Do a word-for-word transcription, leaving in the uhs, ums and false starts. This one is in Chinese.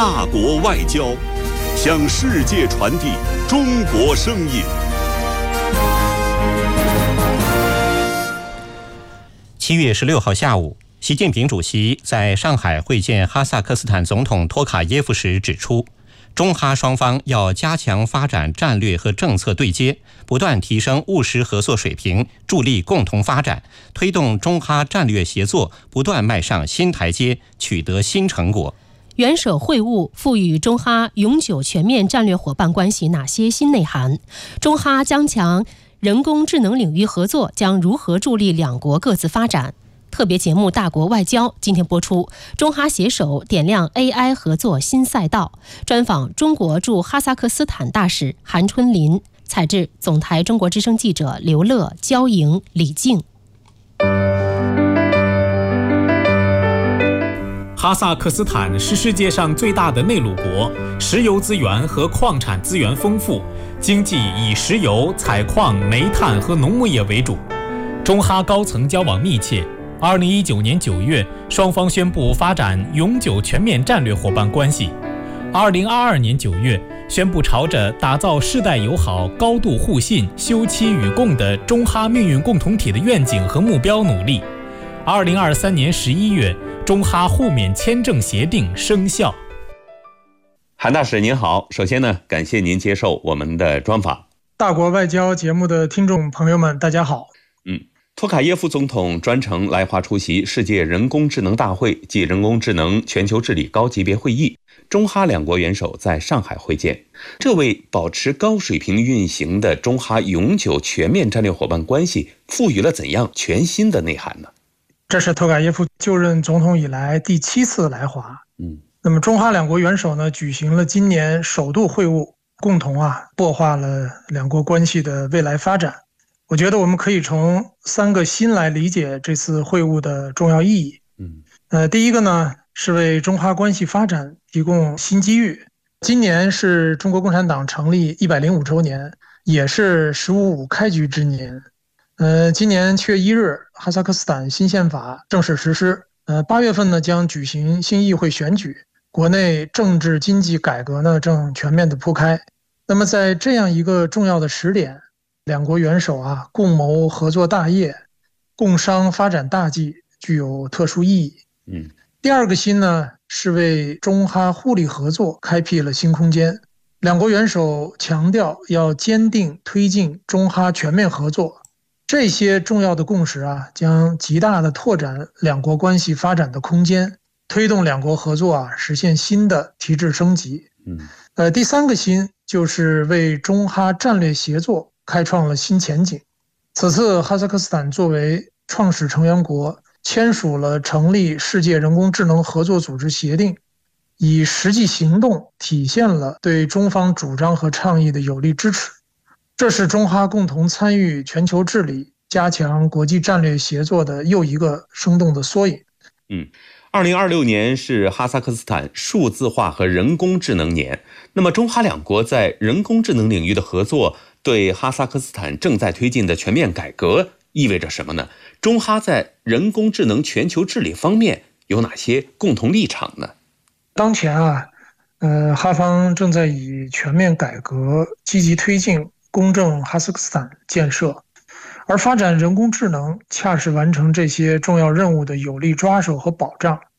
大国外交，向世界传递中国声音。 七月十六号下午，习近平主席在上海会见哈萨克斯坦总统托卡耶夫时指出，中哈双方要加强发展战略和政策对接，不断提升务实合作水平，助力共同发展，推动中哈战略协作不断迈上新台阶，取得新成果。 元首会晤赋予中哈永久全面战略伙伴关系哪些新内涵？中哈加强人工智能领域合作将如何助力两国各自发展？特别节目《大国外交》今天播出，中哈携手点亮 A I 合作新赛道。专访中国驻哈萨克斯坦大使韩春林，采制总台中国之声记者刘乐、焦莹、李静。 哈萨克斯坦是世界上最大的内陆国，石油资源和矿产资源丰富，经济以石油、采矿、煤炭和农牧业为主。中哈高层交往密切。二零一九年九月，双方宣布发展永久全面战略伙伴关系。二零二二年九月，宣布朝着打造世代友好、高度互信、休戚与共的中哈命运共同体的愿景和目标努力。二零二三年十一月，中哈互免签证协定生效。 韩大使您好，首先呢，感谢您接受我们的专访。 大国外交节目的听众朋友们，大家好。 嗯。托卡耶夫总统专程来华出席世界人工智能大会暨人工智能全球治理高级别会议，中哈两国元首在上海会见，这为保持高水平运行的中哈永久全面战略伙伴关系赋予了怎样全新的内涵呢？ 这是托卡耶夫就任总统以来第七次来华。 嗯， 那么中哈两国元首呢，举行了今年首度会晤，共同啊擘画了两国关系的未来发展。我觉得我们可以从三个新来理解这次会晤的重要意义。 嗯， 呃，第一个呢是为中哈关系发展提供新机遇。今年是中国共产党成立一百零五周年，也是十五五开局之年。呃，今年七月一日，哈萨克斯坦新宪法正式实施。呃，八月份呢将举行新议会选举，国内政治经济改革呢正全面的铺开。那么在这样一个重要的时点，两国元首啊共谋合作大业，共商发展大计，具有特殊意义。 嗯， 第二个新呢是为中哈互利合作开辟了新空间。两国元首强调要坚定推进中哈全面合作，这些重要的共识啊将极大的拓展两国关系发展的空间，推动两国合作啊实现新的提质升级。 嗯， 呃，第三个新就是为中哈战略协作开创了新前景。此次哈萨克斯坦作为创始成员国，签署了成立世界人工智能合作组织协定，以实际行动体现了对中方主张和倡议的有力支持。这是中哈共同参与全球治理、加强国际战略协作的又一个生动的缩影。 嗯，二零二六年是哈萨克斯坦数字化和人工智能年。那么中哈两国在人工智能领域的合作，对哈萨克斯坦正在推进的全面改革意味着什么呢？中哈在人工智能全球治理方面有哪些共同立场呢？ 当前啊，呃，哈方正在以全面改革积极推进公正哈萨克斯坦建设，而发展人工智能恰是完成这些重要任务的有力抓手和保障。